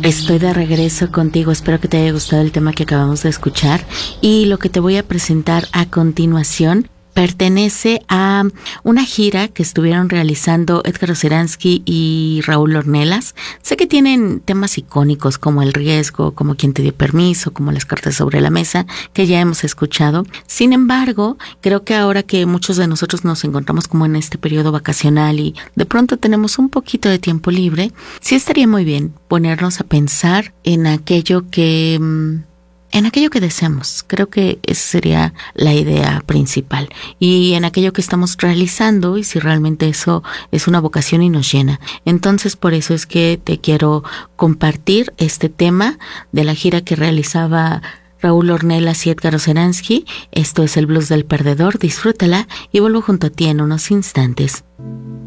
Estoy de regreso contigo, espero que te haya gustado el tema que acabamos de escuchar y lo que te voy a presentar a continuación pertenece a una gira que estuvieron realizando Edgar Oceransky y Raúl Ornelas. Sé que tienen temas icónicos como El riesgo, como Quien te dio permiso, como Las cartas sobre la mesa, que ya hemos escuchado. Sin embargo, creo que ahora que muchos de nosotros nos encontramos como en este periodo vacacional y de pronto tenemos un poquito de tiempo libre, sí estaría muy bien ponernos a pensar en aquello que deseamos. Creo que esa sería la idea principal. Y en aquello que estamos realizando y si realmente eso es una vocación y nos llena. Entonces, por eso es que te quiero compartir este tema de la gira que realizaba Raúl Ornelas y Edgar Oceransky. Esto es el Blues del Perdedor. Disfrútala y vuelvo junto a ti en unos instantes.